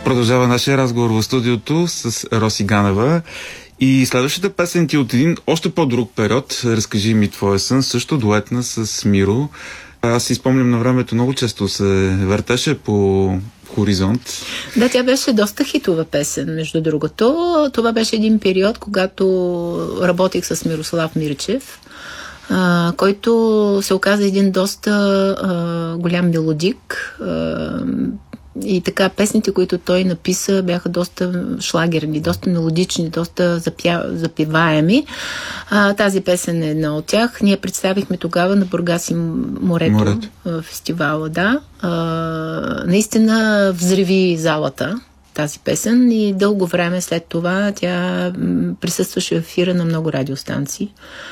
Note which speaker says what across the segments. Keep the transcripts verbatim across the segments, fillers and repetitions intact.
Speaker 1: Продължава нашия разговор в студиото с Роси Ганева. И следващата песен ти от един още по-друг период. Разкажи ми твоя сън, също дуетна с Миро. Аз си спомням на времето, много често се въртеше по Хоризонт.
Speaker 2: Да, тя беше доста хитова песен, между другото. Това беше един период, когато работих с Мирослав Мирчев, а, който се оказа един доста а, голям мелодик. А, и така, песните, които той написа, бяха доста шлагерни, доста мелодични, доста запя... запиваеми. А, тази песен е една от тях. Ние представихме тогава на Бургас и морето, морето. фестивала, да. А, наистина взриви залата тази песен и дълго време след това тя присъстваше в ефира на много радиостанции.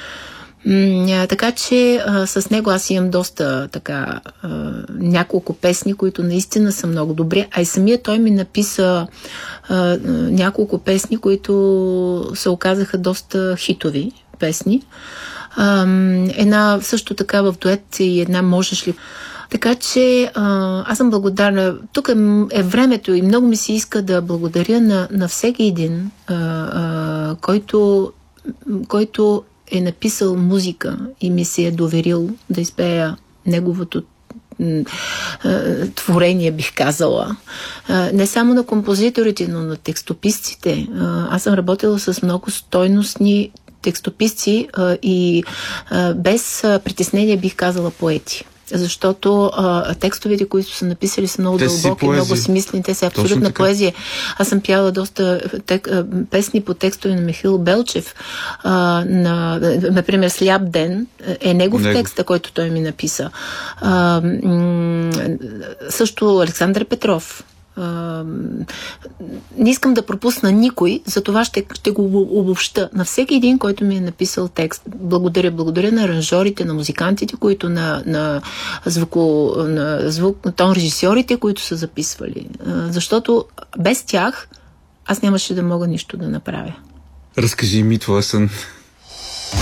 Speaker 2: М- така че а, с него аз имам доста така а, няколко песни, които наистина са много добри, а и самия той ми написа а, няколко песни, които се оказаха доста хитови песни. А, една също така в дует и една Можеш ли? Така че а, аз съм благодарна. Тук е времето и много ми се иска да благодаря на, на всеки един, а, а, който, който е написал музика и ми се е доверил да изпея неговото творение, бих казала. Не само на композиторите, но на текстописците. Аз съм работила с много стойностни текстописци и без притеснение бих казала поети. Защото а, текстовете, които са написали, са много те дълбоки, много смислени. Те са абсолютна поезия. Аз съм пяла доста тек, песни по текстове на Михаил Белчев. А, на, например, Сляп ден е негов Него. текст, който той ми написа. А, м- също Александър Петров. Uh, не искам да пропусна никой, затова ще, ще го обобща на всеки един, който ми е написал текст. Благодаря, благодаря на аранжорите, на музикантите, които на, на звуко, на звук, на тон режисьорите, които са записвали. Uh, защото без тях аз нямаше да мога нищо да направя.
Speaker 1: Разкажи ми твоя сън.